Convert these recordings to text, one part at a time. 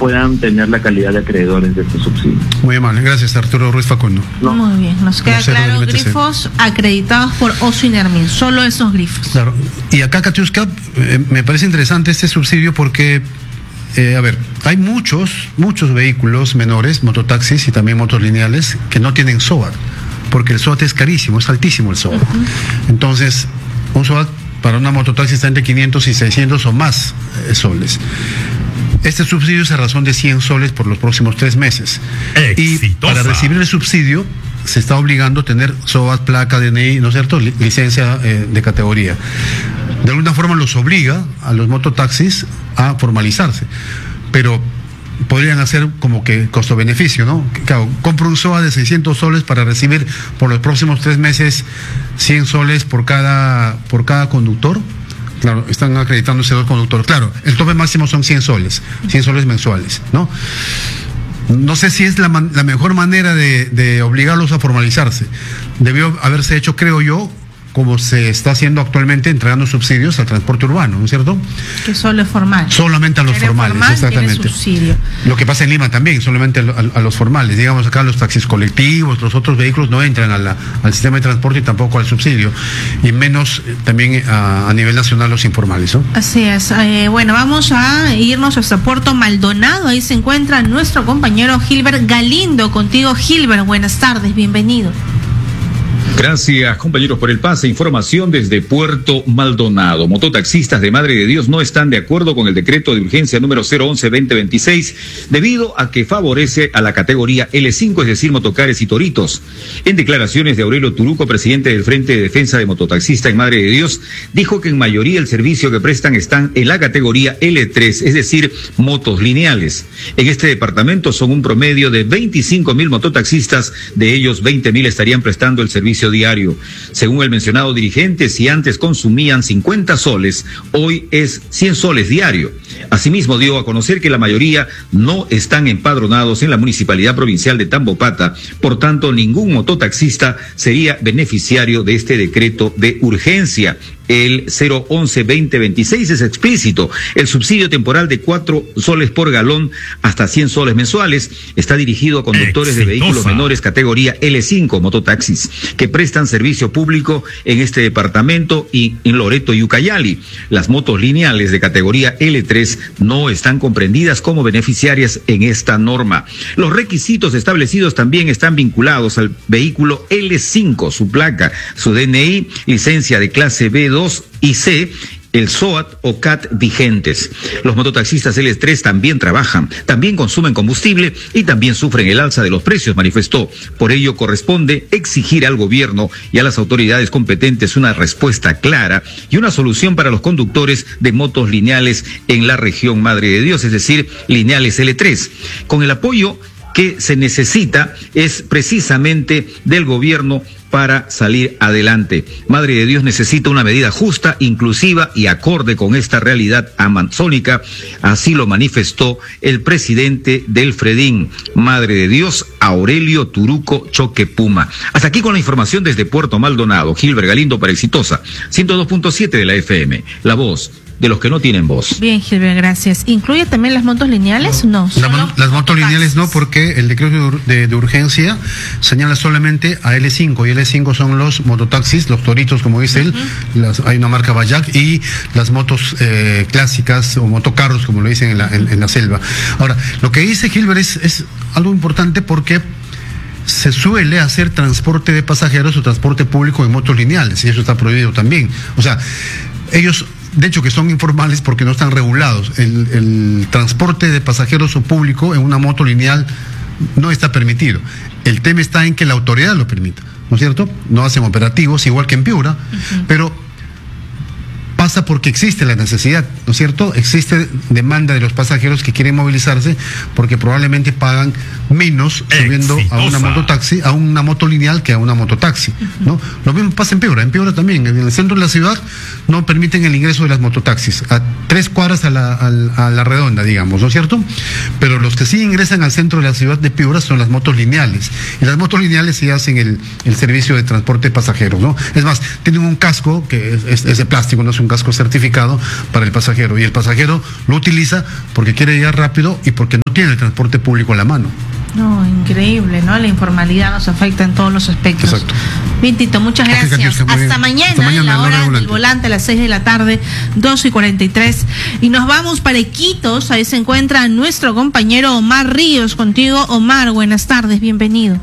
puedan tener la calidad de acreedores de este subsidio. Muy amable, gracias Arturo Ruiz Facundo. Muy bien, nos queda claro, grifos acreditados por OSU y NERMIN, solo esos grifos. Claro, y acá, Katiuska, me parece interesante este subsidio porque, a ver, hay muchos vehículos menores, mototaxis y también motos lineales, que no tienen SOAT, porque el SOAT es carísimo, es altísimo el SOAT. Entonces, un SOAT para una mototaxi está entre 500 y 600 o más soles. Este subsidio es a razón de 100 soles por los próximos 3 meses. ¡Exitosa! Y para recibir el subsidio se está obligando a tener SOAT, placa, DNI, ¿no es cierto?, licencia de categoría. De alguna forma los obliga a los mototaxis a formalizarse, pero podrían hacer como que costo-beneficio, ¿no? Claro, compro un SOA de 600 soles para recibir por los próximos 3 meses 100 soles por cada conductor. Claro, están acreditándose 2 conductores. Claro, el tope máximo son 100 soles mensuales, ¿no? No sé si es la mejor manera de obligarlos a formalizarse. Debió haberse hecho, creo yo, como se está haciendo actualmente, entregando subsidios al transporte urbano, ¿no es cierto? Que solo es formal. Solamente a los formales, exactamente. Subsidio. Lo que pasa en Lima también, solamente a los formales. Digamos, acá los taxis colectivos, los otros vehículos no entran al sistema de transporte y tampoco al subsidio. Y menos también a nivel nacional los informales, ¿no? Así es. Bueno, vamos a irnos hasta Puerto Maldonado. Ahí se encuentra nuestro compañero Gilbert Galindo. Contigo, Gilbert. Buenas tardes, bienvenido. Gracias, compañeros, por el pase. Información desde Puerto Maldonado. Mototaxistas de Madre de Dios no están de acuerdo con el decreto de urgencia número 011-2026 debido a que favorece a la categoría L5, es decir, motocares y toritos. En declaraciones de Aurelio Turuco, presidente del Frente de Defensa de Mototaxistas en Madre de Dios, dijo que en mayoría el servicio que prestan están en la categoría L3, es decir, motos lineales. En este departamento son un promedio de 25.000 mototaxistas, de ellos 20.000 estarían prestando el servicio diario. Según el mencionado dirigente, si antes consumían 50 soles, hoy es 100 soles diario. Asimismo, dio a conocer que la mayoría no están empadronados en la Municipalidad Provincial de Tambopata, por tanto, ningún mototaxista sería beneficiario de este decreto de urgencia. El 011-2026 es explícito. El subsidio temporal de 4 soles por galón hasta 100 soles mensuales está dirigido a conductores de vehículos menores categoría L5, mototaxis, que prestan servicio público en este departamento y en Loreto y Ucayali. Las motos lineales de categoría L3 no están comprendidas como beneficiarias en esta norma. Los requisitos establecidos también están vinculados al vehículo L5, su placa, su DNI, licencia de clase B2 y C, el SOAT o CAT vigentes. Los mototaxistas L3 también trabajan, también consumen combustible y también sufren el alza de los precios, manifestó. Por ello corresponde exigir al gobierno y a las autoridades competentes una respuesta clara y una solución para los conductores de motos lineales en la región Madre de Dios, es decir, lineales L3. Con el apoyo que se necesita es precisamente del gobierno para salir adelante. Madre de Dios necesita una medida justa, inclusiva y acorde con esta realidad amazónica, así lo manifestó el presidente del FREDIN, Madre de Dios, Aurelio Turuco Choquepuma. Hasta aquí con la información desde Puerto Maldonado. Gilbert Galindo para Exitosa, 102.7 de la FM, la voz de los que no tienen voz. Bien, Gilbert, gracias. ¿Incluye también las motos lineales? No. Las motos lineales no, porque el decreto de urgencia señala solamente a L5, y L5 son los mototaxis, los toritos, como dice él, hay una marca Bayak, y las motos clásicas o motocarros, como lo dicen en la selva. Ahora, lo que dice Gilbert es algo importante porque se suele hacer transporte de pasajeros o transporte público en motos lineales, y eso está prohibido también. O sea, ellos, de hecho, que son informales porque no están regulados. El transporte de pasajeros o público en una moto lineal no está permitido. El tema está en que la autoridad lo permita, ¿no es cierto? No hacen operativos, igual que en Piura, pero pasa porque existe la necesidad, ¿no es cierto? Existe demanda de los pasajeros que quieren movilizarse porque probablemente pagan menos subiendo a una mototaxi, a una moto lineal que a una mototaxi, ¿no? Lo mismo pasa en Piura. En Piura también, en el centro de la ciudad no permiten el ingreso de las mototaxis, a 3 cuadras a la redonda, digamos, ¿no es cierto? Pero los que sí ingresan al centro de la ciudad de Piura son las motos lineales, y las motos lineales sí hacen el servicio de transporte de pasajeros, ¿no? Es más, tienen un casco que es de plástico, no es un casco certificado para el pasajero. Y el pasajero lo utiliza porque quiere llegar rápido y porque no tiene el transporte público a la mano. No, increíble, ¿no? La informalidad nos afecta en todos los aspectos. Exacto. Bien, Tito, muchas gracias. Hasta mañana, en la hora del volante, a las 6 de la tarde, 2:43. Y nos vamos para Iquitos. Ahí se encuentra nuestro compañero Omar Ríos. Contigo, Omar, buenas tardes, bienvenido.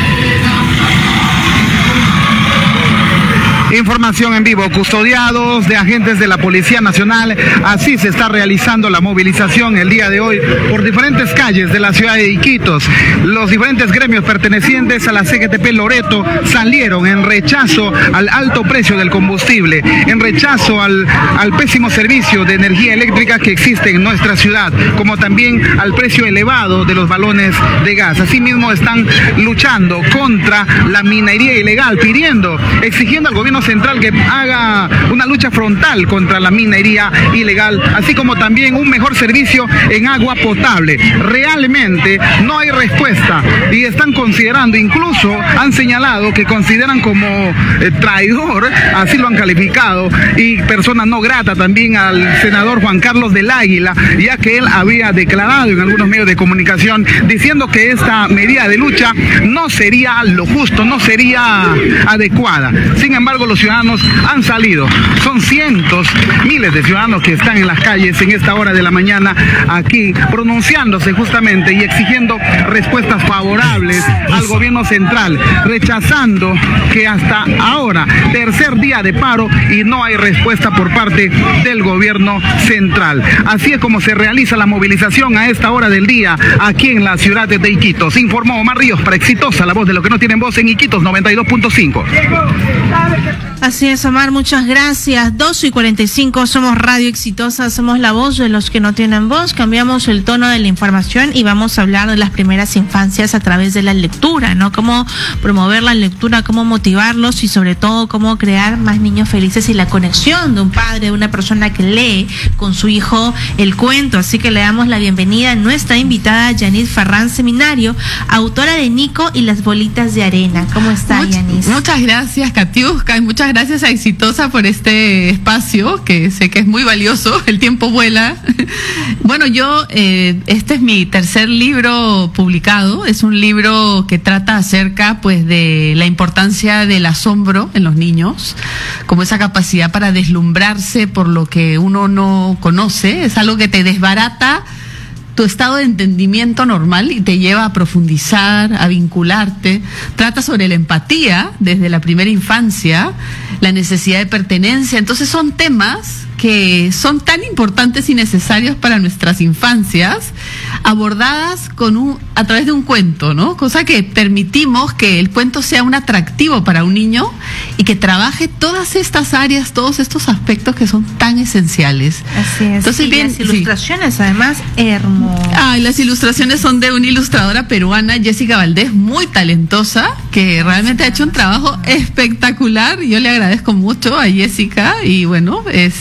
Información en vivo, custodiados de agentes de la Policía Nacional, así se está realizando la movilización el día de hoy por diferentes calles de la ciudad de Iquitos. Los diferentes gremios pertenecientes a la CGTP Loreto salieron en rechazo al alto precio del combustible, en rechazo al pésimo servicio de energía eléctrica que existe en nuestra ciudad, como también al precio elevado de los balones de gas. Asimismo están luchando contra la minería ilegal, exigiendo al gobierno central que haga una lucha frontal contra la minería ilegal, así como también un mejor servicio en agua potable. Realmente no hay respuesta y están considerando, incluso han señalado que consideran como traidor, así lo han calificado, y persona no grata también al senador Juan Carlos del Águila, ya que él había declarado en algunos medios de comunicación diciendo que esta medida de lucha no sería lo justo, no sería adecuada. Sin embargo, los ciudadanos han salido. Son cientos, miles de ciudadanos que están en las calles en esta hora de la mañana aquí pronunciándose justamente y exigiendo respuestas favorables al gobierno central, rechazando que hasta ahora, tercer día de paro y no hay respuesta por parte del gobierno central. Así es como se realiza la movilización a esta hora del día aquí en la ciudad de Iquitos. Informó Omar Ríos para Exitosa, la voz de los que no tienen voz en Iquitos 92.5. Así es, Omar, muchas gracias. 2:45, somos Radio Exitosa, somos la voz de los que no tienen voz. Cambiamos el tono de la información y vamos a hablar de las primeras infancias a través de la lectura, ¿no? Cómo promover la lectura, cómo motivarlos y sobre todo cómo crear más niños felices y la conexión de un padre, de una persona que lee con su hijo el cuento. Así que le damos la bienvenida a nuestra invitada Yanis Farrán Seminario, autora de Nico y las bolitas de arena. ¿Cómo está, Yanis? Muchas gracias, Katiuska, y muchas gracias a Exitosa por este espacio, que sé que es muy valioso, el tiempo vuela. Bueno, este es mi tercer libro publicado, es un libro que trata acerca pues de la importancia del asombro en los niños, como esa capacidad para deslumbrarse por lo que uno no conoce, es algo que te desbarata tu estado de entendimiento normal y te lleva a profundizar, a vincularte. Trata sobre la empatía desde la primera infancia, la necesidad de pertenencia. Entonces son temas que son tan importantes y necesarios para nuestras infancias, abordadas a través de un cuento, ¿no? Cosa que permitimos que el cuento sea un atractivo para un niño y que trabaje todas estas áreas, todos estos aspectos que son tan esenciales. Así es. Entonces, bien, las ilustraciones, además, hermosas. Las ilustraciones son de una ilustradora peruana, Jessica Valdés, muy talentosa, que realmente ha hecho un trabajo espectacular. Yo le agradezco mucho a Jessica y bueno, es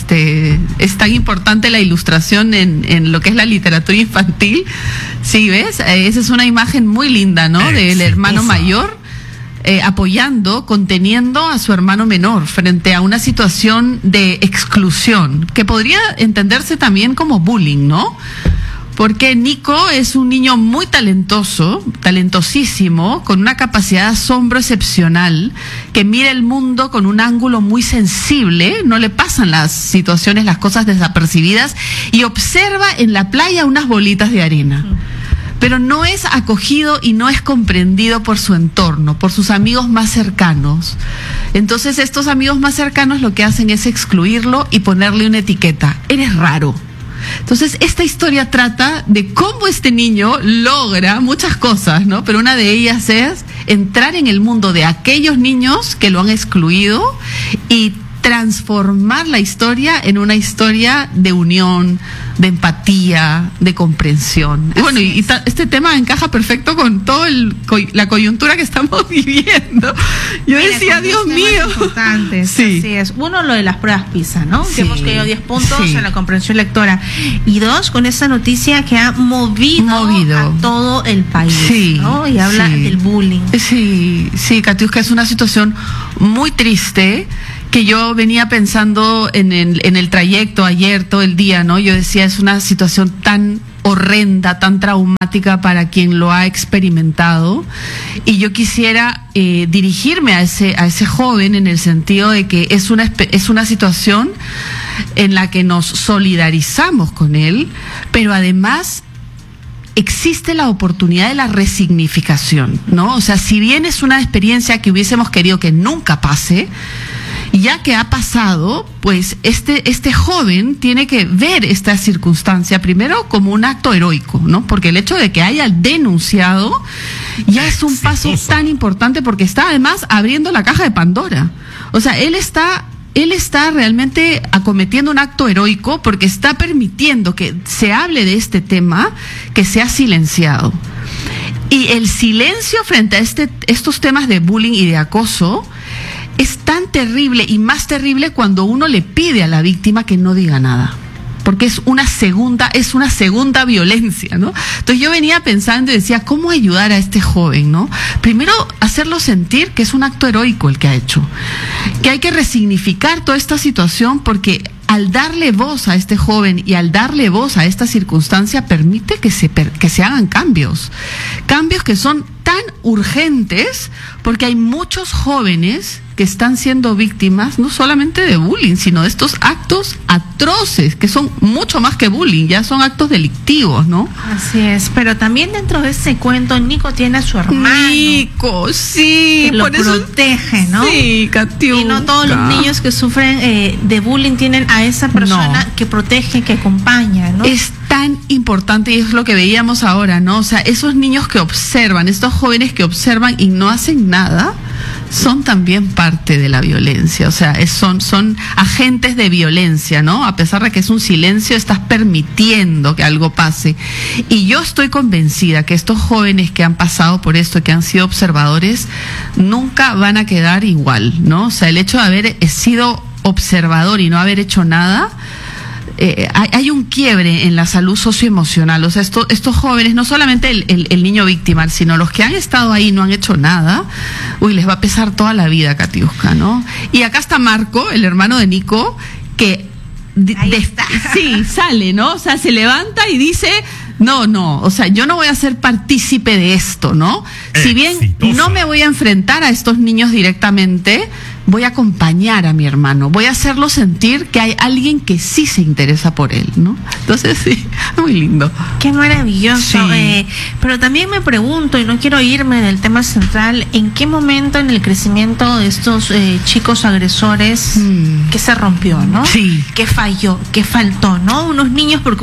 tan importante la ilustración en lo que es la literatura infantil. Sí, ¿ves? Esa es una imagen muy linda, ¿no? Del hermano mayor apoyando, conteniendo a su hermano menor frente a una situación de exclusión, que podría entenderse también como bullying, ¿no? Porque Nico es un niño muy talentoso, talentosísimo, con una capacidad de asombro excepcional, que mira el mundo con un ángulo muy sensible, no le pasan las situaciones, las cosas desapercibidas, y observa en la playa unas bolitas de arena. Pero no es acogido y no es comprendido por su entorno, por sus amigos más cercanos. Entonces estos amigos más cercanos lo que hacen es excluirlo y ponerle una etiqueta: eres raro. Entonces, esta historia trata de cómo este niño logra muchas cosas, ¿no? Pero una de ellas es entrar en el mundo de aquellos niños que lo han excluido y transformar la historia en una historia de unión, de empatía, de comprensión. Y bueno, este tema encaja perfecto con toda la coyuntura que estamos viviendo. Yo decía, Dios mío. Importantes, sí. Así es. Uno, lo de las pruebas PISA, ¿no? Sí. Que hemos caído 10 puntos en la comprensión lectora. Y dos, con esa noticia que ha movido a todo el país, ¿no? Y habla del bullying. Sí, Katiuska, es una situación muy triste que yo venía pensando en el trayecto ayer, todo el día, ¿no? Yo decía, es una situación tan horrenda, tan traumática para quien lo ha experimentado, y yo quisiera dirigirme a ese joven en el sentido de que es una situación en la que nos solidarizamos con él, pero además existe la oportunidad de la resignificación, ¿no? O sea, si bien es una experiencia que hubiésemos querido que nunca pase, ya que ha pasado, pues este joven tiene que ver esta circunstancia primero como un acto heroico, ¿no? Porque el hecho de que haya denunciado ya es un paso tan importante, porque está además abriendo la caja de Pandora. O sea, él está realmente acometiendo un acto heroico porque está permitiendo que se hable de este tema que se ha silenciado. Y el silencio frente a estos temas de bullying y de acoso es tan terrible, y más terrible cuando uno le pide a la víctima que no diga nada, porque es una segunda violencia, ¿no? Entonces yo venía pensando y decía, ¿cómo ayudar a este joven, no? Primero, hacerlo sentir que es un acto heroico el que ha hecho, que hay que resignificar toda esta situación, porque al darle voz a este joven y al darle voz a esta circunstancia permite que se hagan cambios que son tan urgentes, porque hay muchos jóvenes que están siendo víctimas no solamente de bullying, sino de estos actos atroces, que son mucho más que bullying, ya son actos delictivos, ¿no? Así es, pero también dentro de ese cuento, Nico tiene a su hermano. Nico, sí, que lo protege, ¿no? Sí, Catiuca. Y no todos los niños que sufren de bullying tienen a esa persona que protege, que acompaña, ¿no? Es tan importante, y es lo que veíamos ahora, ¿no? O sea, esos niños que observan, estos jóvenes que observan y no hacen nada, son también parte de la violencia. O sea, son agentes de violencia, ¿no? A pesar de que es un silencio, estás permitiendo que algo pase. Y yo estoy convencida que estos jóvenes que han pasado por esto, que han sido observadores, nunca van a quedar igual, ¿no? O sea, el hecho de haber sido observador y no haber hecho nada, hay un quiebre en la salud socioemocional. O sea, estos jóvenes, no solamente el niño víctima, sino los que han estado ahí y no han hecho nada, les va a pesar toda la vida, Catiusca, ¿no? Y acá está Marco, el hermano de Nico, que sí, sale, ¿no? O sea, se levanta y dice, no, o sea, yo no voy a ser partícipe de esto, ¿no? Si bien no me voy a enfrentar a estos niños directamente, voy a acompañar a mi hermano, voy a hacerlo sentir que hay alguien que sí se interesa por él, ¿no? Entonces, sí, muy lindo. Qué maravilloso. Sí. Pero también me pregunto, y no quiero irme del tema central, ¿en qué momento en el crecimiento de estos chicos agresores que se rompió, ¿no? Sí. ¿Qué falló? ¿Qué faltó, no? Unos niños, porque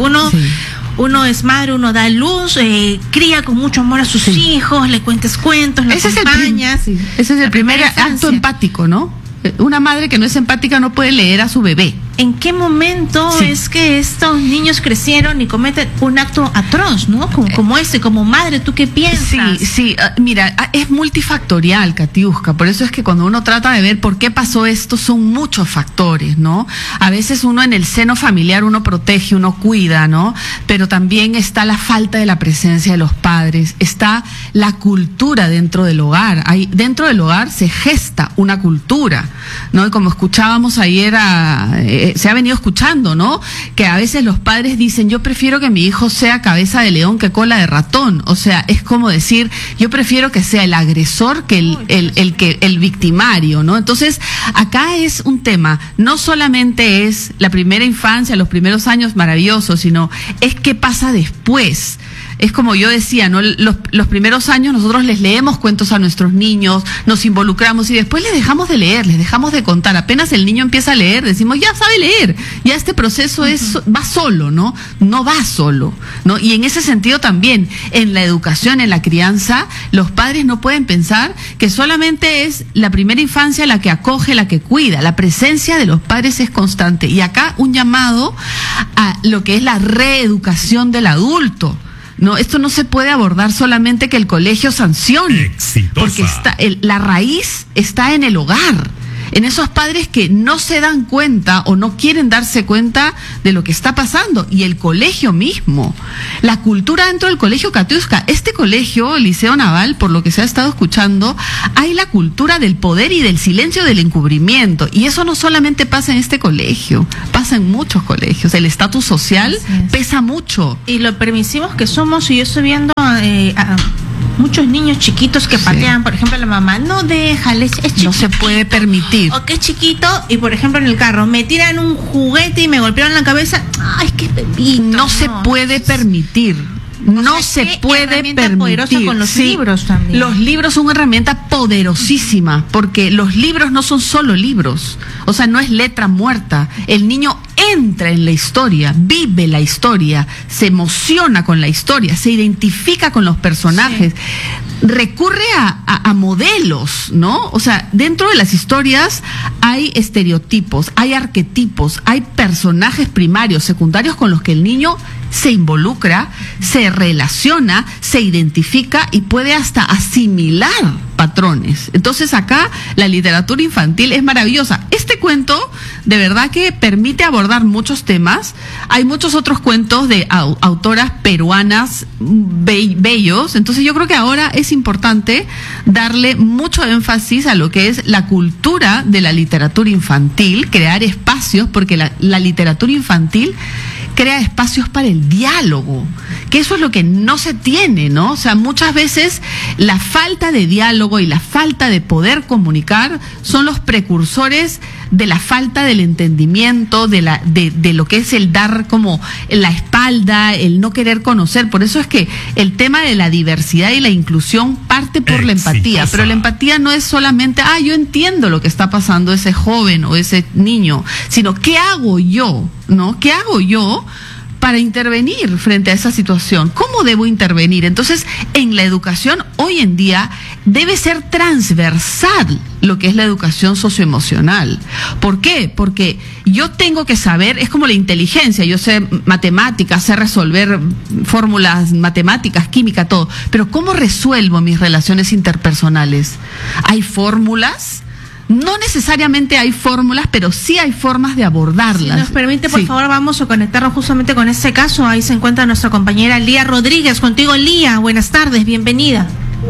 uno es madre, uno da luz, cría con mucho amor a sus hijos, le cuentas cuentos, le acompañas. Ese es el primer acto empático, ¿no? Una madre que no es empática no puede leer a su bebé. ¿En qué momento es que estos niños crecieron y cometen un acto atroz, ¿no? Como madre, ¿tú qué piensas? Sí, mira, es multifactorial, Catiusca, por eso es que cuando uno trata de ver por qué pasó esto, son muchos factores, ¿no? A veces uno en el seno familiar, uno protege, uno cuida, ¿no? Pero también está la falta de la presencia de los padres, está la cultura dentro del hogar. Dentro del hogar se gesta una cultura, ¿no? Y como escuchábamos ayer se ha venido escuchando, ¿no? Que a veces los padres dicen, yo prefiero que mi hijo sea cabeza de león que cola de ratón. O sea, es como decir, yo prefiero que sea el agresor que el victimario, ¿no? Entonces, acá es un tema, no solamente es la primera infancia, los primeros años maravillosos, sino es qué pasa después. Es como yo decía, ¿no? Los primeros años nosotros les leemos cuentos a nuestros niños, nos involucramos y después les dejamos de leer, les dejamos de contar. Apenas el niño empieza a leer, decimos, ya sabe leer, ya este proceso va solo, ¿no? No va solo, ¿no? Y en ese sentido también, en la educación, en la crianza, los padres no pueden pensar que solamente es la primera infancia la que acoge, la que cuida. La presencia de los padres es constante. Y acá un llamado a lo que es la reeducación del adulto. No, esto no se puede abordar solamente que el colegio sancione, porque la raíz está en el hogar. en esos padres que no se dan cuenta o no quieren darse cuenta de lo que está pasando. Y el colegio mismo, la cultura dentro del colegio Katiuska, este colegio, el Liceo Naval, por lo que se ha estado escuchando, hay la cultura del poder y del silencio, del encubrimiento, y eso no solamente pasa en este colegio, pasa en muchos colegios. El estatus social pesa mucho. Y lo permisivos que somos, y yo estoy viendo a muchos niños chiquitos que patean, por ejemplo, la mamá, no déjale, es chiquito. No se puede permitir. O que es chiquito, y por ejemplo en el carro, me tiran un juguete y me golpearon la cabeza, ay, qué pepito. No se puede permitir. No se puede permitir. Poderosa con los libros también. Los libros son una herramienta poderosísima, porque los libros no son solo libros, o sea, no es letra muerta. El niño entra en la historia, vive la historia, se emociona con la historia, se identifica con los personajes, recurre a modelos, ¿no? O sea, dentro de las historias hay estereotipos, hay arquetipos, hay personajes primarios, secundarios con los que el niño se involucra, se relaciona, se identifica y puede hasta asimilar patrones. Entonces acá la literatura infantil es maravillosa. Este cuento de verdad que permite abordar muchos temas. Hay muchos otros cuentos de autoras peruanas bellos. Entonces yo creo que ahora es importante darle mucho énfasis a lo que es la cultura de la literatura infantil, crear espacios, porque la literatura infantil crea espacios para el diálogo, que eso es lo que no se tiene, ¿no? O sea, muchas veces la falta de diálogo y la falta de poder comunicar son los precursores de la falta del entendimiento, de lo que es el dar como la espalda, el no querer conocer. Por eso es que el tema de la diversidad y la inclusión parte por la empatía, pero la empatía no es solamente, yo entiendo lo que está pasando ese joven o ese niño, sino ¿qué hago yo? ¿No? ¿Qué hago yo para intervenir frente a esa situación? ¿Cómo debo intervenir? Entonces, en la educación hoy en día debe ser transversal lo que es la educación socioemocional. ¿Por qué? Porque yo tengo que saber, es como la inteligencia, yo sé matemáticas, sé resolver fórmulas matemáticas, química, todo, pero ¿cómo resuelvo mis relaciones interpersonales? ¿Hay fórmulas? No necesariamente hay fórmulas, pero sí hay formas de abordarlas. Si nos permite, por favor, vamos a conectarnos justamente con ese caso. Ahí se encuentra nuestra compañera Lía Rodríguez. Contigo, Lía. Buenas tardes, bienvenida.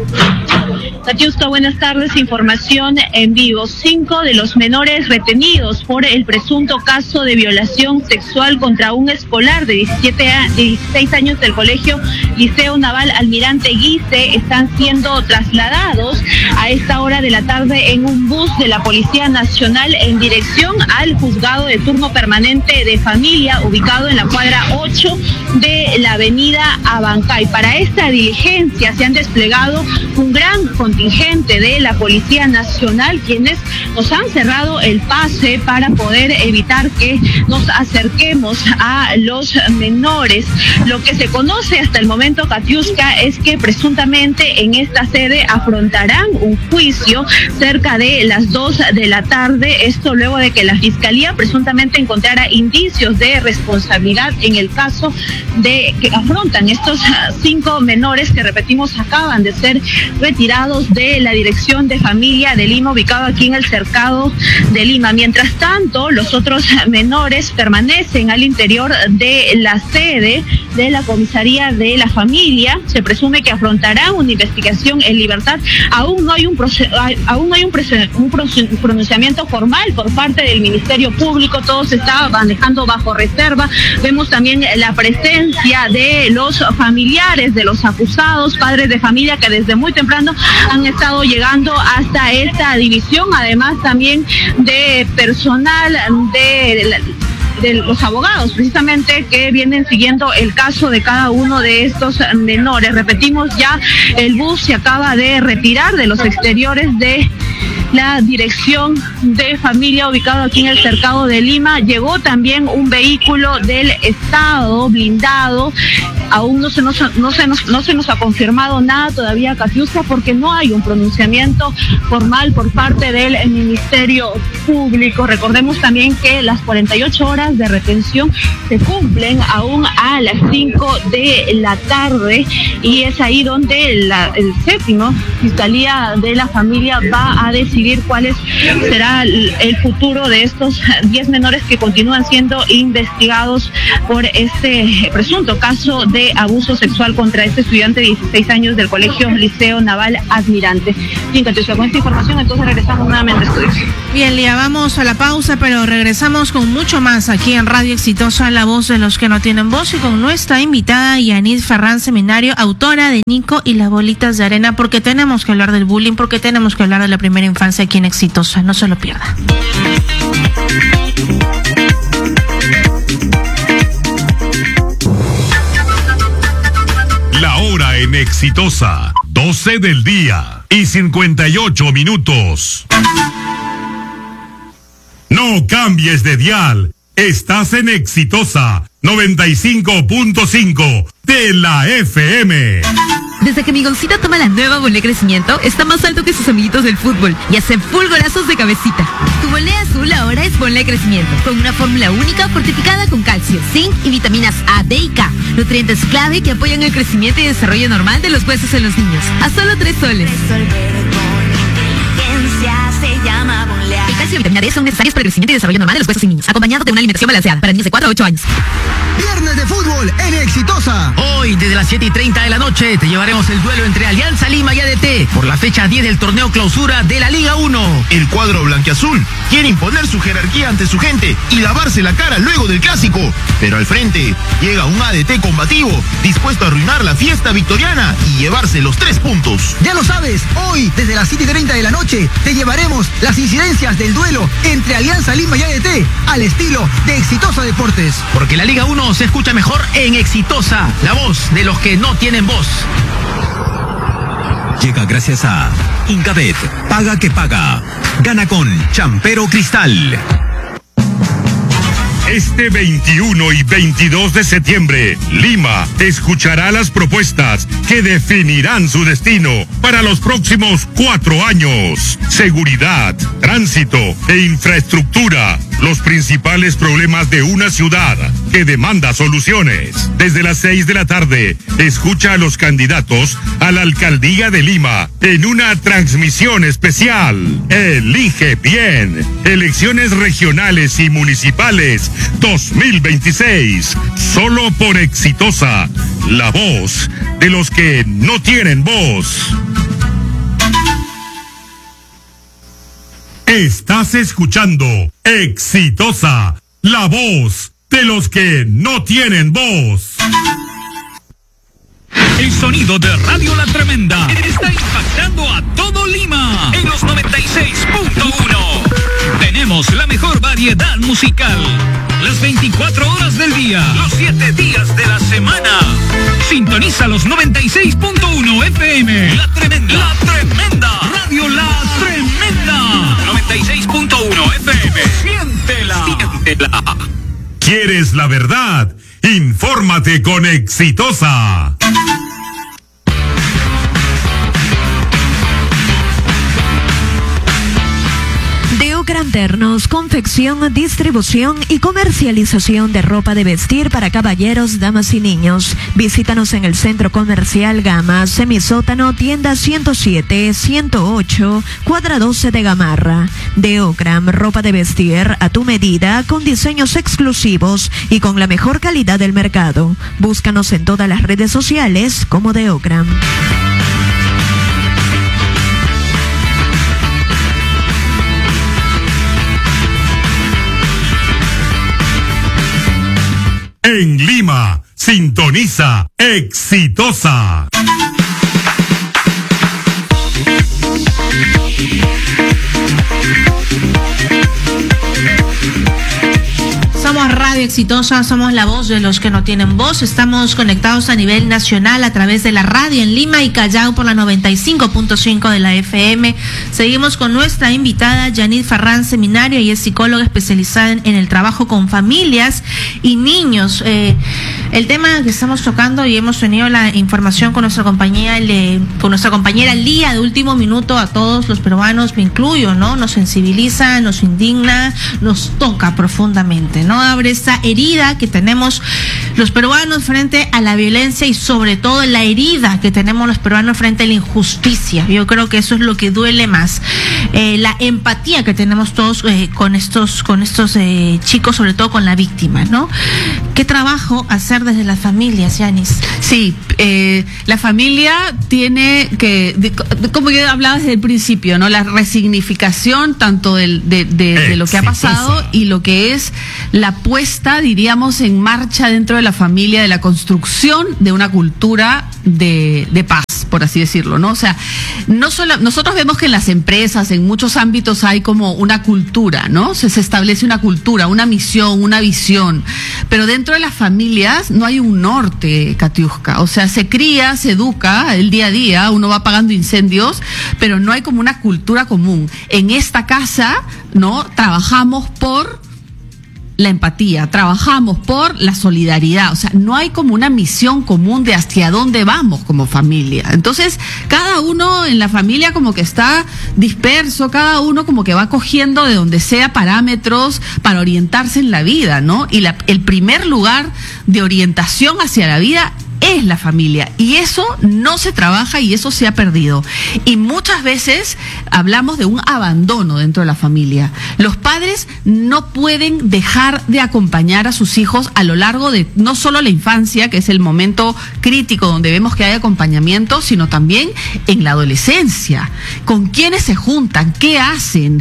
Katiuska, buenas tardes. Información en vivo. 5 de los menores retenidos por el presunto caso de violación sexual contra un escolar de 16 años del colegio Liceo Naval Almirante Guise están siendo trasladados a esta hora de la tarde en un bus de la Policía Nacional en dirección al juzgado de turno permanente de familia ubicado en la cuadra 8 de la avenida Abancay. Para esta diligencia se han desplegado un gran contingente de la Policía Nacional, quienes nos han cerrado el pase para poder evitar que nos acerquemos a los menores. Lo que se conoce hasta el momento, Katiuska, es que presuntamente en esta sede afrontarán un juicio cerca de las 2 de la tarde, esto luego de que la Fiscalía presuntamente encontrara indicios de responsabilidad en el caso de que afrontan estos 5 menores que, repetimos, acaban de ser retirados de la Dirección de Familia de Lima, ubicado aquí en el Cercado de Lima. Mientras tanto, los otros menores permanecen al interior de la sede de la Comisaría de la Familia. Se presume que afrontarán una investigación en libertad. Aún no hay un pronunciamiento formal por parte del Ministerio Público. Todo se está manejando bajo reserva. Vemos también la presencia de los familiares de los acusados, padres de familia que desde muy temprano han estado llegando hasta esta división, además también de personal de los abogados precisamente que vienen siguiendo el caso de cada uno de estos menores. Repetimos, ya el bus se acaba de retirar de los exteriores de la Dirección de Familia ubicado aquí en el Cercado de Lima. Llegó también un vehículo del Estado blindado aún no se nos ha confirmado nada todavía, Katiuska, porque no hay un pronunciamiento formal por parte del Ministerio Público. Recordemos también que las 48 horas de retención se cumplen aún a las 5 de la tarde, y es ahí donde el séptimo Fiscalía de la Familia va a decidir cuál será el futuro de estos 10 menores que continúan siendo investigados por este presunto caso de abuso sexual contra este estudiante de 16 años del Colegio Liceo Naval Admirante. Bien, Katiuska, con esta información entonces regresamos nuevamente a estudios. Bien, Lía, vamos a la pausa, pero regresamos con mucho más aquí en Radio Exitosa, la voz de los que no tienen voz, y con nuestra invitada Yanid Ferran Seminario, autora de Nico y las bolitas de arena, porque tenemos que hablar del bullying, porque tenemos que hablar de la primera infancia aquí en Exitosa. No se lo pierda. La hora en Exitosa, 12 del día y 58 minutos. No cambies de dial. Estás en Exitosa 95.5 de la FM. Desde que mi Goncita toma la nueva Bolé Crecimiento, está más alto que sus amiguitos del fútbol y hace fulgorazos de cabecita. Tu Bolé azul ahora es Bolé Crecimiento, con una fórmula única fortificada con calcio, zinc y vitaminas A, D y K, nutrientes clave que apoyan el crecimiento y desarrollo normal de los huesos en los niños. A solo 3 soles. Se llama Bolé. El calcio y vitamina D son necesarios para el crecimiento y desarrollo normal de los huesos en niños, acompañado de una alimentación balanceada para niños de 4 a 8 años. Viernes de fútbol en Exitosa. Hoy, desde las 7:30 de la noche, te llevaremos el duelo entre Alianza Lima y ADT por la fecha 10 del torneo clausura de la Liga 1. El cuadro blanquiazul quiere imponer su jerarquía ante su gente y lavarse la cara luego del clásico. Pero al frente llega un ADT combativo, dispuesto a arruinar la fiesta victoriana y llevarse los 3 puntos. Ya lo sabes, hoy, desde las 7:30 de la noche, te llevaremos las incidencias del duelo entre Alianza Lima y ADT al estilo de Exitosa Deportes. Porque la Liga 1 se escucha mejor en Exitosa, la voz de los que no tienen voz. Llega gracias a Incabet, paga que paga. Gana con Champero Cristal. Este 21 y 22 de septiembre, Lima escuchará las propuestas que definirán su destino para los próximos 4 años. Seguridad, tránsito e infraestructura, los principales problemas de una ciudad que demanda soluciones. Desde las 6 de la tarde, escucha a los candidatos a la alcaldía de Lima en una transmisión especial. Elige bien. Elecciones regionales y municipales 2026. Solo por Exitosa, la voz de los que no tienen voz. Estás escuchando Exitosa, la voz de los que no tienen voz. El sonido de Radio La Tremenda está impactando a todo Lima en los 96.1. Tenemos la mejor variedad musical, las 24 horas del día, los 7 días de la semana. Sintoniza los 96.1 FM. La Tremenda. La Tremenda. Radio La Tremenda. 96.1 FM. Siéntela. Siéntela. ¿Quieres la verdad? Infórmate con Exitosa. Deocran Ternos, confección, distribución y comercialización de ropa de vestir para caballeros, damas y niños. Visítanos en el Centro Comercial Gama, Semisótano, tienda 107, 108, cuadra 12 de Gamarra. Deocran, ropa de vestir a tu medida, con diseños exclusivos y con la mejor calidad del mercado. Búscanos en todas las redes sociales como Deocran. En Lima, sintoniza Exitosa. Somos Radio Exitosa, somos la voz de los que no tienen voz. Estamos conectados a nivel nacional a través de la radio en Lima y Callao por la 95.5 de la FM. Seguimos con nuestra invitada Yanid Ferran Seminario. Ella es psicóloga especializada en el trabajo con familias y niños. El tema que estamos tocando, y hemos tenido la información con nuestra compañera Lía de último minuto, a todos los peruanos, me incluyo, ¿no? Nos sensibiliza, nos indigna, nos toca profundamente, ¿no? Abre esa herida que tenemos los peruanos frente a la violencia y sobre todo la herida que tenemos los peruanos frente a la injusticia. Yo creo que eso es lo que duele más. La empatía que tenemos todos con estos chicos, sobre todo con la víctima, ¿no? ¿Qué trabajo hacer desde las familias, Yanis? Sí, la familia tiene que, como yo hablaba desde el principio, ¿no? La resignificación tanto de lo que ha pasado y lo que es la puesta, diríamos, en marcha dentro de la familia, de la construcción de una cultura de paz, por así decirlo, ¿no? O sea, nosotros vemos que en las empresas, en muchos ámbitos hay como una cultura, ¿no? Se establece una cultura, una misión, una visión, pero dentro de las familias no hay un norte, Katiuska. O sea, se cría, se educa el día a día, uno va apagando incendios, pero no hay como una cultura común. En esta casa, ¿no? Trabajamos por la empatía, trabajamos por la solidaridad, o sea, no hay como una misión común de hacia dónde vamos como familia. Entonces, cada uno en la familia como que está disperso, cada uno como que va cogiendo de donde sea parámetros para orientarse en la vida, ¿no? Y el primer lugar de orientación hacia la vida es la familia, y eso no se trabaja y eso se ha perdido. Y muchas veces hablamos de un abandono dentro de la familia. Los padres no pueden dejar de acompañar a sus hijos a lo largo de no solo la infancia, que es el momento crítico donde vemos que hay acompañamiento, sino también en la adolescencia. ¿Con quiénes se juntan? ¿Qué hacen?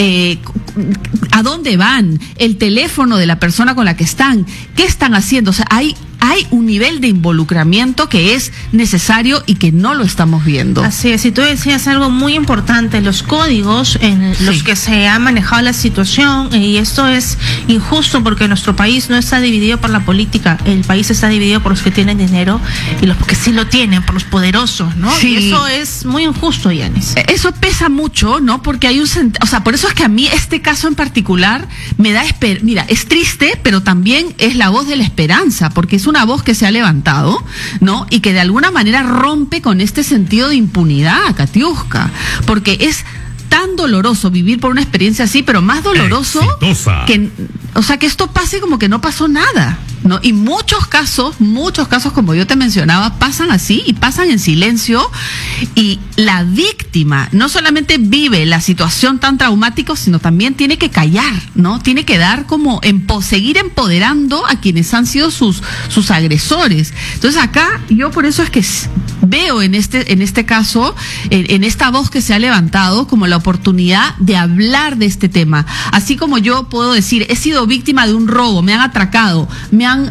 ¿A dónde van? El teléfono de la persona con la que están. ¿Qué están haciendo? O sea, hay un nivel de involucramiento que es necesario y que no lo estamos viendo. Así es, y tú decías algo muy importante, los códigos en los que se ha manejado la situación, y esto es injusto porque nuestro país no está dividido por la política, el país está dividido por los que tienen dinero y los que sí lo tienen, por los poderosos, ¿no? Sí. Y eso es muy injusto, Yanis. Eso pesa mucho, ¿no? Porque hay o sea, por eso es que a mí este caso en particular me da mira, es triste, pero también es la voz de la esperanza, porque es una voz que se ha levantado, ¿no? Y que de alguna manera rompe con este sentido de impunidad, Katiuska, porque es tan doloroso vivir por una experiencia así, pero más doloroso que, o sea, que esto pase como que no pasó nada, ¿no? Y muchos casos, como yo te mencionaba, pasan así y pasan en silencio, y la víctima no solamente vive la situación tan traumática, sino también tiene que callar, ¿no? Tiene que dar como seguir empoderando a quienes han sido sus agresores. Entonces acá yo por eso es que veo en este caso, en esta voz que se ha levantado, como la oportunidad de hablar de este tema. Así como yo puedo decir, he sido víctima de un robo, me han atracado, me han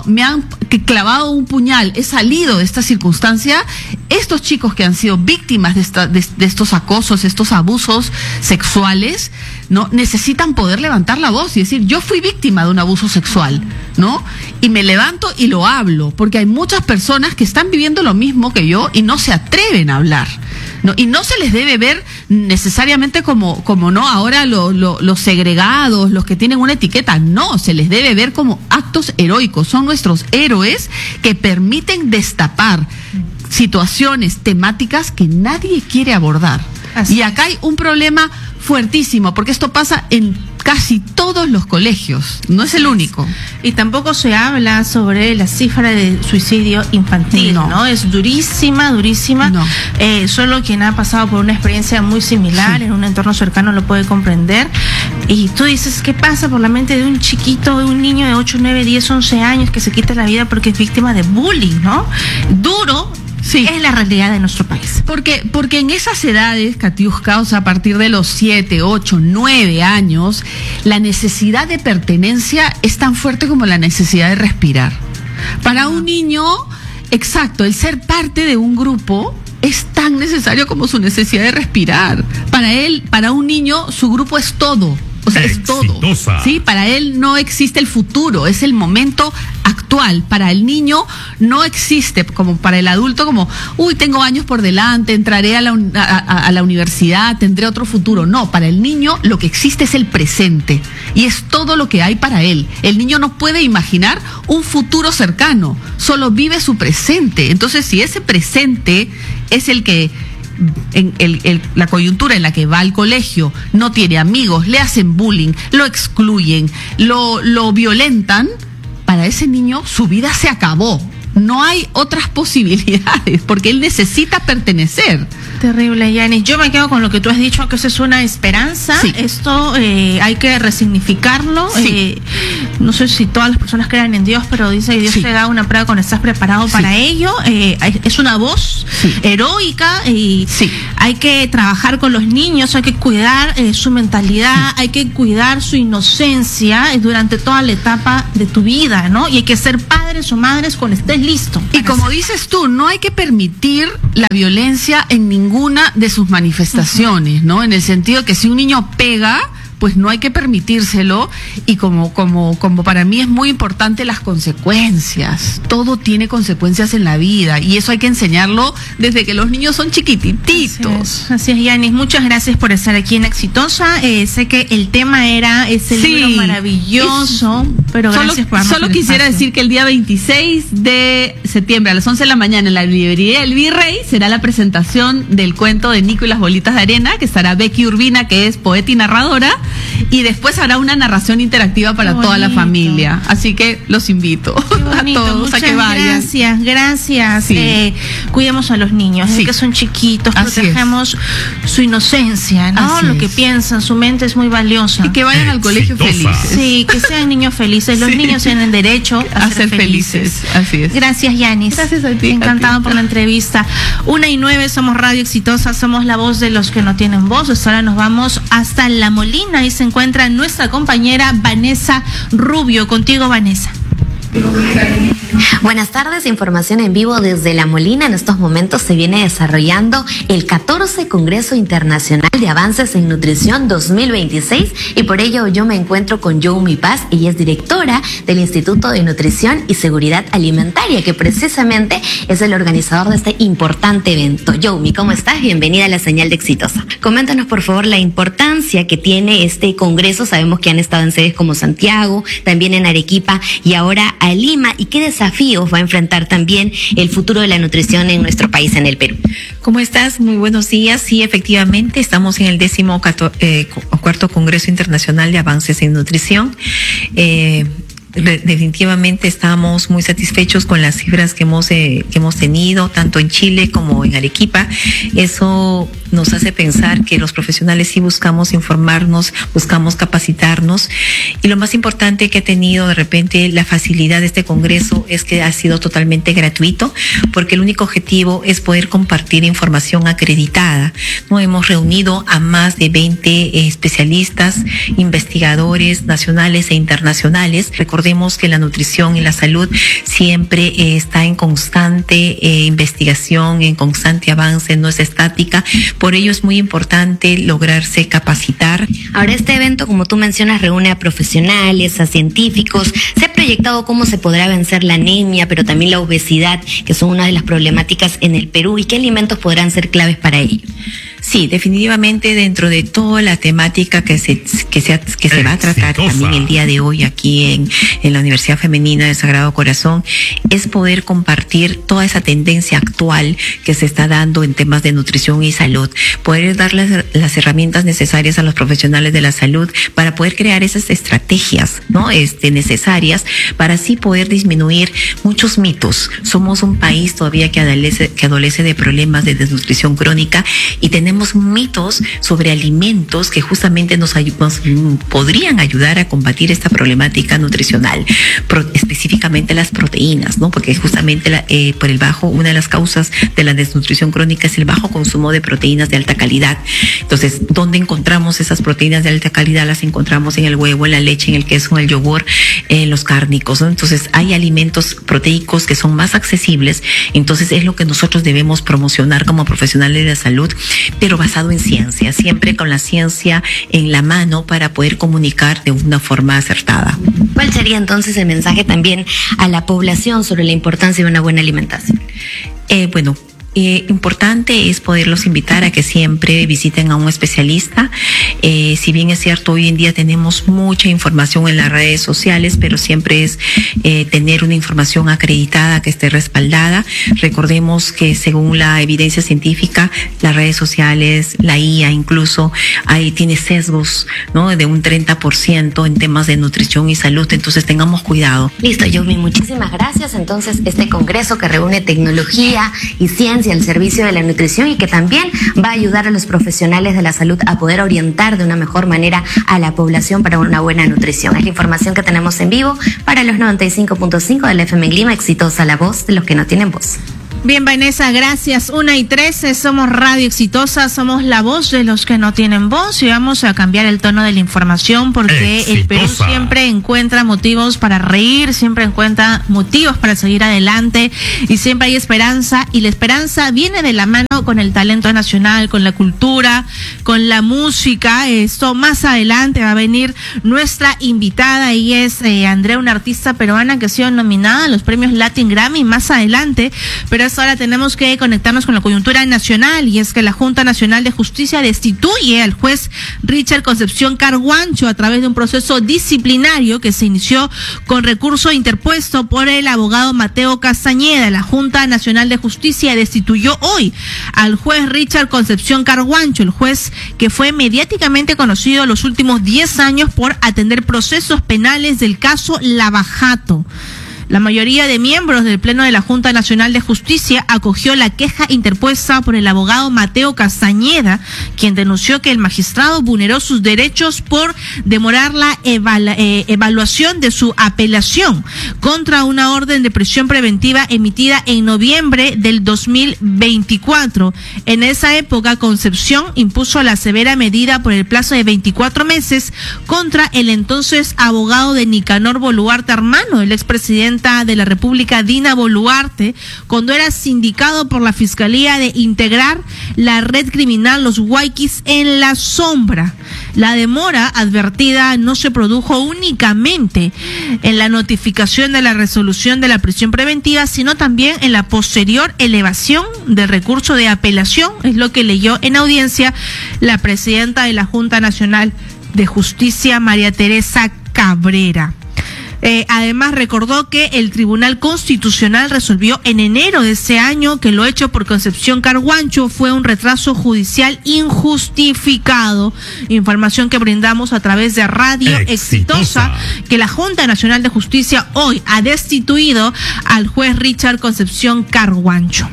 clavado un puñal, he salido de esta circunstancia. Estos chicos que han sido víctimas de estos acosos, estos abusos sexuales, ¿no? Necesitan poder levantar la voz y decir, yo fui víctima de un abuso sexual, ¿no? Y me levanto y lo hablo, porque hay muchas personas que están viviendo lo mismo que yo y no se atreven a hablar, ¿no? Y no se les debe ver necesariamente como no ahora los segregados, los que tienen una etiqueta, no, se les debe ver como actos heroicos. Son nuestros héroes que permiten destapar situaciones temáticas que nadie quiere abordar. Y acá hay un problema fuertísimo, porque esto pasa en casi todos los colegios, no es el único. Y tampoco se habla sobre la cifra de suicidio infantil, ¿no? Es durísima. No. Solo quien ha pasado por una experiencia muy similar en un entorno cercano lo puede comprender. Y tú dices, ¿qué pasa por la mente de un chiquito, de un niño de 8, 9, 10, 11 años que se quita la vida porque es víctima de bullying, ¿no? Duro. Sí. Es la realidad de nuestro país. Porque en esas edades, Katiuska, o sea, a partir de los 7, 8, 9 años, la necesidad de pertenencia es tan fuerte como la necesidad de respirar. Para un niño, exacto, el ser parte de un grupo es tan necesario como su necesidad de respirar. Para un niño, su grupo es todo. O sea, es todo. Sí, para él no existe el futuro, es el momento actual. Para el niño no existe, como para el adulto, como, tengo años por delante, entraré a la universidad, tendré otro futuro. No, para el niño lo que existe es el presente y es todo lo que hay para él. El niño no puede imaginar un futuro cercano, solo vive su presente. Entonces, si ese presente es el que la coyuntura en la que va al colegio, no tiene amigos, le hacen bullying, lo excluyen, lo violentan, para ese niño su vida se acabó. No hay otras posibilidades porque él necesita pertenecer. Terrible, Yanis. Yo me quedo con lo que tú has dicho, que eso es una esperanza. Sí. Esto hay que resignificarlo. Sí. No sé si todas las personas crean en Dios, pero dice que Dios te da una prueba cuando estás preparado para ello. Es una voz heroica y hay que trabajar con los niños, hay que cuidar su mentalidad, hay que cuidar su inocencia durante toda la etapa de tu vida, ¿no? Y hay que ser padres o madres cuando estés listo. Y como dices tú, no hay que permitir la violencia en ninguna de sus manifestaciones, ¿no? En el sentido que si un niño pega, pues no hay que permitírselo, y como para mí es muy importante las consecuencias. Todo tiene consecuencias en la vida y eso hay que enseñarlo desde que los niños son chiquititos. Así es, Yanis. Muchas gracias por estar aquí en Exitosa. Sé que el tema era ese libro maravilloso, pero gracias por darnos Solo quisiera decir que el día 26 de septiembre a las 11 de la mañana en la librería El Virrey será la presentación del cuento de Nico y las bolitas de arena, que estará Becky Urbina, que es poeta y narradora, y después habrá una narración interactiva para toda la familia. Así que los invito a todos a que vayan. Gracias. Cuidemos a los niños, que son chiquitos, protejamos su inocencia, ¿no? Lo que piensan, su mente es muy valiosa. Y que vayan al colegio felices. Sí, que sean niños felices. Los niños tienen derecho a ser felices. Así es. Gracias, Yanis. Gracias a ti. Encantado por la entrevista. 1:09, somos Radio Exitosa, somos la voz de los que no tienen voz. Ahora nos vamos hasta La Molina. Ahí se encuentra nuestra compañera Vanessa Rubio. Contigo, Vanessa. Buenas tardes, información en vivo desde La Molina. En estos momentos se viene desarrollando el 14 Congreso Internacional de Avances en Nutrición 2026 y por ello yo me encuentro con Youmi Paz. Ella es directora del Instituto de Nutrición y Seguridad Alimentaria, que precisamente es el organizador de este importante evento. Youmi, ¿cómo estás? Bienvenida a la señal de Exitosa. Coméntanos por favor la importancia que tiene este congreso. Sabemos que han estado en sedes como Santiago, también en Arequipa y ahora a Lima, y qué desafíos va a enfrentar también el futuro de la nutrición en nuestro país, en el Perú. ¿Cómo estás? Muy buenos días. Sí, efectivamente, estamos en el 14º Congreso Internacional de Avances en Nutrición. Definitivamente estamos muy satisfechos con las cifras que hemos tenido, tanto en Chile como en Arequipa. Eso nos hace pensar que los profesionales sí buscamos informarnos, buscamos capacitarnos, y lo más importante que ha tenido de repente la facilidad de este congreso es que ha sido totalmente gratuito, porque el único objetivo es poder compartir información acreditada. No hemos reunido a más de 20 especialistas, investigadores nacionales e internacionales. Recordemos que la nutrición y la salud siempre está en constante investigación, en constante avance, no es estática. Por ello es muy importante lograrse capacitar. Ahora, este evento, como tú mencionas, reúne a profesionales, a científicos. Se ha proyectado cómo se podrá vencer la anemia, pero también la obesidad, que son una de las problemáticas en el Perú, y qué alimentos podrán ser claves para ello. Sí, definitivamente dentro de toda la temática que se va a tratar también el día de hoy aquí en la Universidad Femenina del Sagrado Corazón, es poder compartir toda esa tendencia actual que se está dando en temas de nutrición y salud, poder darles las herramientas necesarias a los profesionales de la salud para poder crear esas estrategias, ¿no? Necesarias para así poder disminuir muchos mitos. Somos un país todavía que adolece de problemas de desnutrición crónica, y tenemos mitos sobre alimentos que justamente nos podrían ayudar a combatir esta problemática nutricional, específicamente las proteínas, ¿no? Porque justamente una de las causas de la desnutrición crónica es el bajo consumo de proteínas de alta calidad. Entonces, ¿dónde encontramos esas proteínas de alta calidad? Las encontramos en el huevo, en la leche, en el queso, en el yogur, en los cárnicos, ¿no? Entonces, hay alimentos proteicos que son más accesibles. Entonces, es lo que nosotros debemos promocionar como profesionales de la salud, pero basado en ciencia, siempre con la ciencia en la mano para poder comunicar de una forma acertada. ¿Cuál sería entonces el mensaje también a la población sobre la importancia de una buena alimentación? Importante es poderlos invitar a que siempre visiten a un especialista. Si bien es cierto, hoy en día tenemos mucha información en las redes sociales, pero siempre es tener una información acreditada que esté respaldada. Recordemos que según la evidencia científica, las redes sociales, la IA incluso, ahí tiene sesgos, ¿no? De un 30% en temas de nutrición y salud, entonces tengamos cuidado. Listo, Yomi, muchísimas gracias. Entonces, este congreso que reúne tecnología y ciencia al servicio de la nutrición y que también va a ayudar a los profesionales de la salud a poder orientar de una mejor manera a la población para una buena nutrición. Es la información que tenemos en vivo para los 95.5 del FM en Lima. Exitosa, la voz de los que no tienen voz. Bien, Vanessa, gracias. 1:13, somos Radio Exitosa, somos la voz de los que no tienen voz y vamos a cambiar el tono de la información porque el Perú siempre encuentra motivos para reír, siempre encuentra motivos para seguir adelante y siempre hay esperanza, y la esperanza viene de la mano con el talento nacional, con la cultura, con la música. Esto más adelante va a venir nuestra invitada y es Andrea, una artista peruana que ha sido nominada a los premios Latin Grammy más adelante, pero ahora tenemos que conectarnos con la coyuntura nacional, y es que la Junta Nacional de Justicia destituye al juez Richard Concepción Carguancho a través de un proceso disciplinario que se inició con recurso interpuesto por el abogado Mateo Castañeda. La Junta Nacional de Justicia destituyó hoy al juez Richard Concepción Carguancho, el juez que fue mediáticamente conocido los últimos 10 años por atender procesos penales del caso Lavajato. La mayoría de miembros del Pleno de la Junta Nacional de Justicia acogió la queja interpuesta por el abogado Mateo Castañeda, quien denunció que el magistrado vulneró sus derechos por demorar la evaluación de su apelación contra una orden de prisión preventiva emitida en noviembre del 2024. En esa época, Concepción impuso la severa medida por el plazo de 24 meses contra el entonces abogado de Nicanor Boluarte, hermano del expresidente de la República, Dina Boluarte, cuando era sindicado por la Fiscalía de integrar la red criminal Los Guayquis en la sombra. La demora advertida no se produjo únicamente en la notificación de la resolución de la prisión preventiva, sino también en la posterior elevación del recurso de apelación, es lo que leyó en audiencia la presidenta de la Junta Nacional de Justicia, María Teresa Cabrera. Además recordó que el Tribunal Constitucional resolvió en enero de ese año que lo hecho por Concepción Carguancho fue un retraso judicial injustificado. Información que brindamos a través de Radio Exitosa, que la Junta Nacional de Justicia hoy ha destituido al juez Richard Concepción Carguancho.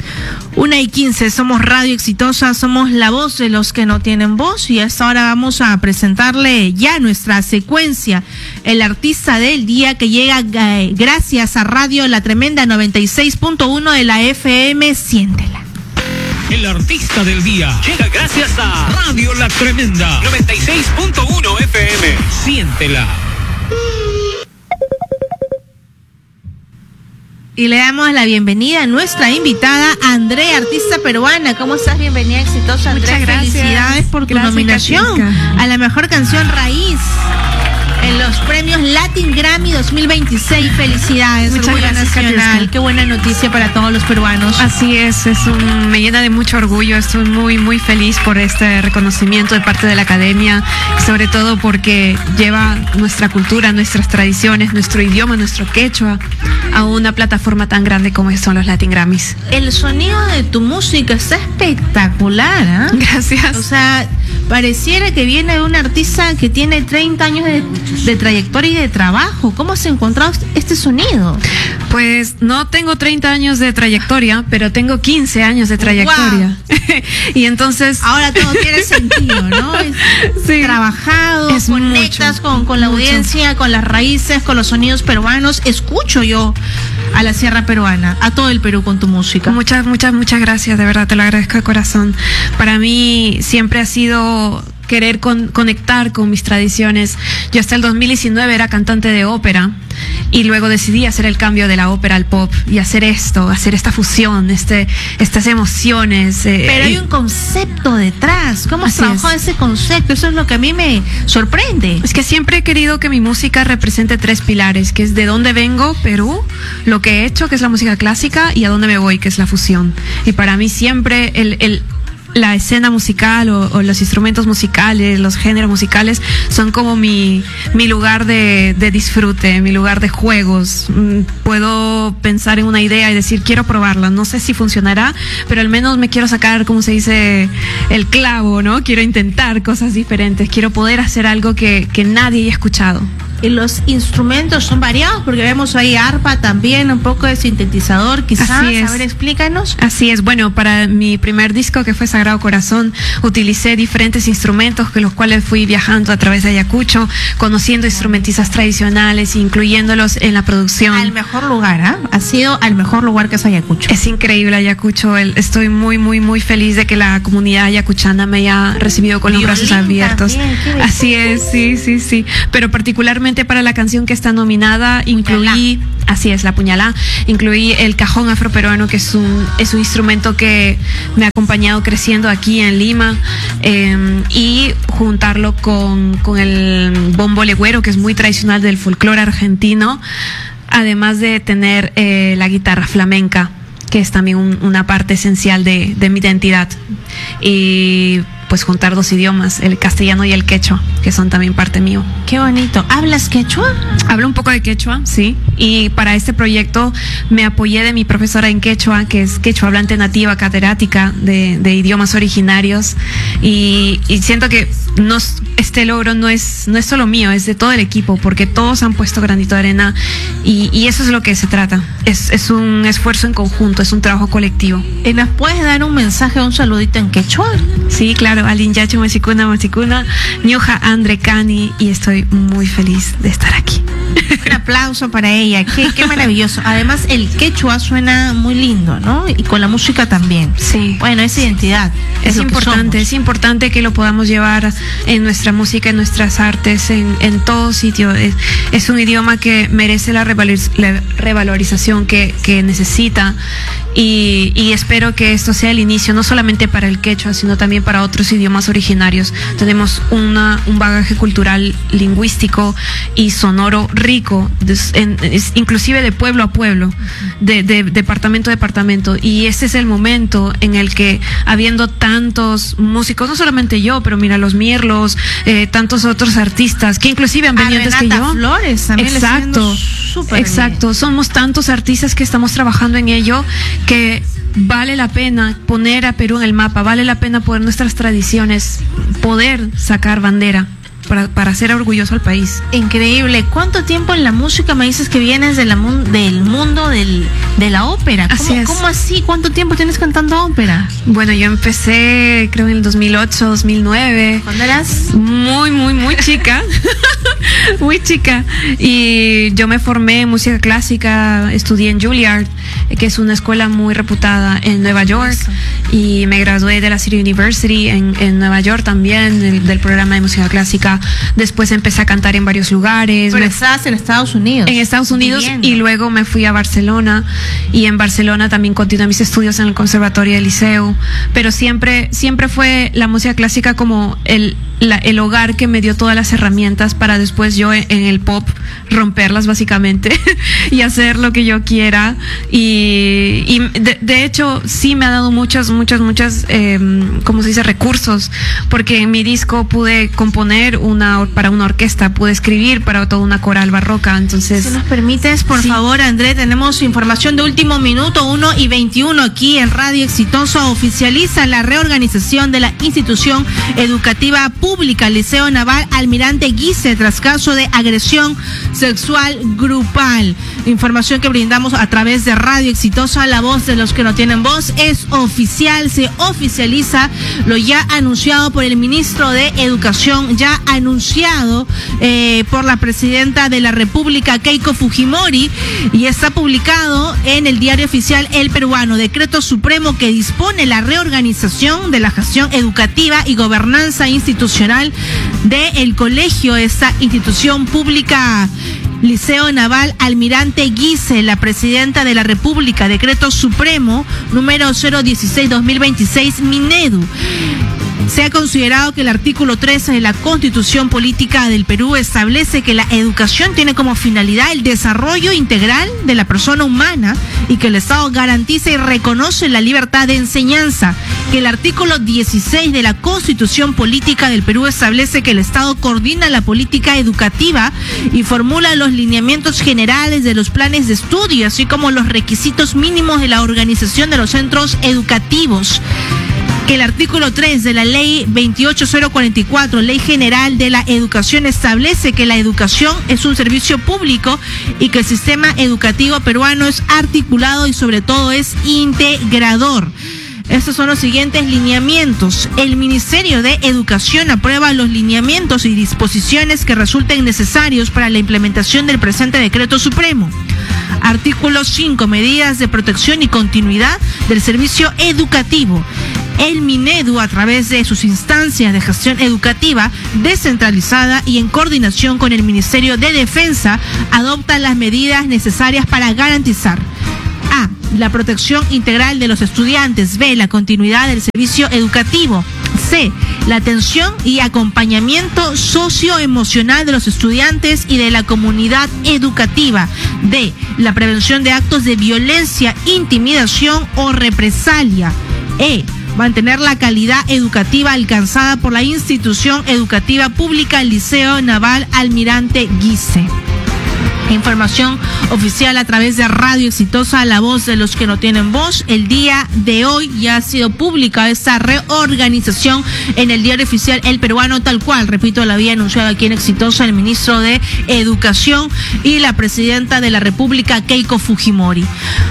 1:15, somos Radio Exitosa, somos la voz de los que no tienen voz, y a esta hora vamos a presentarle ya nuestra secuencia, el artista del día, que llega gracias a Radio La Tremenda 96.1 de la FM. Siéntela. El artista del día llega gracias a Radio La Tremenda 96.1 FM. Siéntela. Y le damos la bienvenida a nuestra invitada, Andrea, artista peruana. ¿Cómo estás? Bienvenida, Exitosa, Andrea. Muchas gracias. Felicidades por tu nominación a la mejor canción raíz en los premios Latin Grammy 2026. Felicidades. Muchas gracias, nacional. Katiuska. Qué buena noticia para todos los peruanos. Así es, me llena de mucho orgullo. Estoy muy, muy feliz por este reconocimiento de parte de la academia, sobre todo porque lleva nuestra cultura, nuestras tradiciones, nuestro idioma, nuestro quechua a una plataforma tan grande como son los Latin Grammys. El sonido de tu música está espectacular, ¿eh? Gracias. O sea, pareciera que viene de un artista que tiene 30 años de trayectoria y de trabajo. ¿Cómo has encontrado este sonido? Pues no tengo 30 años de trayectoria, pero tengo 15 años de trayectoria. Wow. Y entonces... Ahora todo tiene sentido, ¿no? Sí. Trabajado, Es conectas mucho, con la mucho. audiencia, con las raíces, con los sonidos peruanos. Escucho yo a la Sierra Peruana, a todo el Perú con tu música. Muchas gracias, de verdad, te lo agradezco de corazón. Para mí siempre ha sido querer conectar con mis tradiciones. Yo hasta el 2019 era cantante de ópera y luego decidí hacer el cambio de la ópera al pop y hacer esta fusión, estas emociones. Pero hay un concepto detrás. ¿Cómo has trabajado ese concepto? Eso es lo que a mí me sorprende. Es que siempre he querido que mi música represente 3 pilares, que es de dónde vengo, Perú, lo que he hecho, que es la música clásica, y a dónde me voy, que es la fusión. Y para mí siempre la escena musical o los instrumentos musicales, los géneros musicales son como mi lugar de disfrute, mi lugar de juegos. Puedo pensar en una idea y decir, quiero probarla, no sé si funcionará, pero al menos me quiero sacar, como se dice, el clavo, ¿no? Quiero intentar cosas diferentes, quiero poder hacer algo que nadie haya escuchado. Y los instrumentos son variados, porque vemos ahí arpa también, un poco de sintetizador, quizás. Así es. A ver, explícanos. Así es. Bueno, para mi primer disco, que fue Sagrado Corazón, utilicé diferentes instrumentos con los cuales fui viajando a través de Ayacucho, conociendo instrumentistas tradicionales, incluyéndolos en la producción. Al mejor lugar, ¿ah? Ha sido al mejor lugar que es Ayacucho. Es increíble Ayacucho. Estoy muy, muy, muy feliz de que la comunidad ayacuchana me haya recibido con los brazos abiertos. Así es, sí. Pero particularmente para la canción que está nominada, incluí, así es, la puñalá, incluí el cajón afroperuano, que es un instrumento que me ha acompañado creciendo aquí en Lima, y juntarlo con el bombo legüero, que es muy tradicional del folclore argentino, además de tener la guitarra flamenca, que es también una parte esencial de mi identidad. Y pues juntar 2 idiomas, el castellano y el quechua, que son también parte mío. Qué bonito. ¿Hablas quechua? Hablo un poco de quechua, sí. Y para este proyecto me apoyé de mi profesora en quechua, que es quechua hablante nativa, catedrática de idiomas originarios. Y siento que este logro no es solo mío, es de todo el equipo, porque todos han puesto granito de arena, y eso es lo que se trata. Es un esfuerzo en conjunto, es un trabajo colectivo. ¿Y nos puedes dar un mensaje, un saludito en quechua? Sí, claro. Alin Yachu Machicuna, Ñuja Andre Cani, y estoy muy feliz de estar aquí. Un aplauso para ella, qué maravilloso. Además, el quechua suena muy lindo, ¿no? Y con la música también. Sí. Bueno, es identidad. Es importante que lo podamos llevar en nuestra música, en nuestras artes, en todo sitio. Es un idioma que merece la revalorización que necesita, y espero que esto sea el inicio, no solamente para el quechua, sino también para otros idiomas originarios. Tenemos un bagaje cultural, lingüístico y sonoro rico, inclusive de pueblo a pueblo, de departamento a departamento, y ese es el momento en el que, habiendo tantos músicos, no solamente yo, pero mira, los Mirlos, tantos otros artistas que inclusive han venido antes que yo. Flores también. Exacto. Somos tantos artistas que estamos trabajando en ello, que vale la pena poner a Perú en el mapa, vale la pena poner nuestras tradiciones, poder sacar bandera para hacer orgulloso al país. Increíble. ¿Cuánto tiempo en la música me dices que vienes del mundo de la ópera? ¿Cómo así? ¿Cuánto tiempo tienes cantando ópera? Bueno, yo empecé creo en el 2008, 2009. ¿Cuándo eras? Muy chica. Muy chica. Y yo me formé en música clásica, estudié en Juilliard, que es una escuela muy reputada en Nueva York, y me gradué de la City University en Nueva York también, del programa de música clásica. Después empecé a cantar en varios lugares. Pero estabas en Estados Unidos. En Estados Unidos, y luego me fui a Barcelona, y en Barcelona también continué mis estudios en el Conservatorio del Liceo, pero siempre fue la música clásica como el hogar que me dio todas las herramientas para después yo en el pop romperlas básicamente y hacer lo que yo quiera, y de hecho sí me ha dado muchas ¿cómo se dice? Recursos, porque en mi disco pude componer para una orquesta, pude escribir para toda una coral barroca. Entonces, si nos permites, por favor, André, tenemos información de último minuto, 1:21 aquí en Radio Exitosa. Oficializa la reorganización de la institución educativa pública Liceo Naval Almirante Guise tras caso de agresión sexual grupal. Información que brindamos a través de Radio Exitosa, la voz de los que no tienen voz. Es oficial, se oficializa lo ya anunciado por el ministro de Educación, ya anunciado por la presidenta de la República, Keiko Fujimori, y está publicado en el Diario Oficial El Peruano, decreto supremo que dispone la reorganización de la gestión educativa y gobernanza institucional institucional del colegio, esta institución pública Liceo Naval Almirante Guise, la presidenta de la República, decreto supremo número 016-2026, Minedu. Se ha considerado que el artículo 13 de la Constitución Política del Perú establece que la educación tiene como finalidad el desarrollo integral de la persona humana y que el Estado garantiza y reconoce la libertad de enseñanza, que el artículo 16 de la Constitución Política del Perú establece que el Estado coordina la política educativa y formula los lineamientos generales de los planes de estudio, así como los requisitos mínimos de la organización de los centros educativos, que el artículo 3 de la ley 28044, Ley General de la Educación, establece que la educación es un servicio público y que el sistema educativo peruano es articulado y sobre todo es integrador. Estos son los siguientes lineamientos. El Ministerio de Educación aprueba los lineamientos y disposiciones que resulten necesarios para la implementación del presente decreto supremo. Artículo 5. Medidas de protección y continuidad del servicio educativo. El Minedu, a través de sus instancias de gestión educativa descentralizada y en coordinación con el Ministerio de Defensa, adopta las medidas necesarias para garantizar: A. La protección integral de los estudiantes. B. La continuidad del servicio educativo. C. La atención y acompañamiento socioemocional de los estudiantes y de la comunidad educativa. D. La prevención de actos de violencia, intimidación o represalia. E. Mantener la calidad educativa alcanzada por la institución educativa pública Liceo Naval Almirante Guise. Información oficial a través de Radio Exitosa, la voz de los que no tienen voz. El día de hoy ya ha sido pública esta reorganización en el diario oficial El Peruano, tal cual, repito, la había anunciado aquí en Exitosa el ministro de Educación y la presidenta de la República, Keiko Fujimori.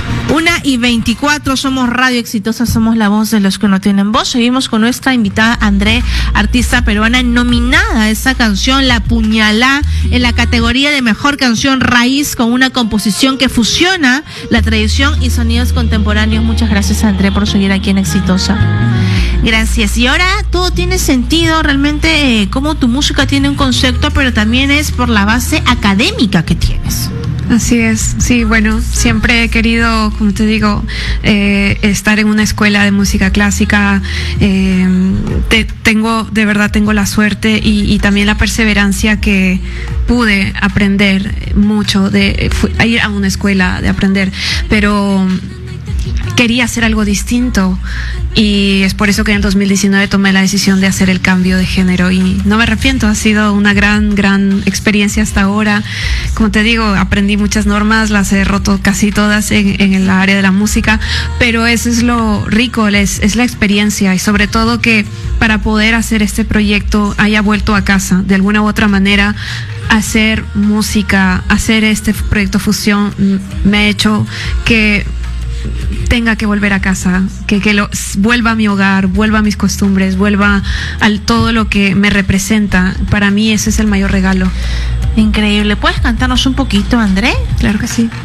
1:24, somos Radio Exitosa, somos la voz de los que no tienen voz. Seguimos con nuestra invitada André, artista peruana nominada a esta canción La Puñalá en la categoría de Mejor Canción Raíz, con una composición que fusiona la tradición y sonidos contemporáneos. Muchas gracias, André, por seguir aquí en Exitosa. Gracias. Y ahora todo tiene sentido realmente, como tu música tiene un concepto, pero también es por la base académica que tienes. Así es, sí, bueno, siempre he querido, como te digo, estar en una escuela de música clásica. De verdad tengo la suerte y también la perseverancia que pude aprender mucho a ir a una escuela de aprender, pero quería hacer algo distinto y es por eso que en el 2019 tomé la decisión de hacer el cambio de género y no me arrepiento. Ha sido una gran experiencia hasta ahora. Como te digo, aprendí muchas normas, las he roto casi todas en el área de la música, pero eso es lo rico, es la experiencia y sobre todo que para poder hacer este proyecto haya vuelto a casa de alguna u otra manera. Hacer música, hacer este proyecto fusión me ha hecho que tenga que volver a casa, que vuelva a mi hogar, vuelva a mis costumbres, vuelva a todo lo que me representa. Para mí ese es el mayor regalo. Increíble. ¿Puedes cantarnos un poquito, André? Claro que sí.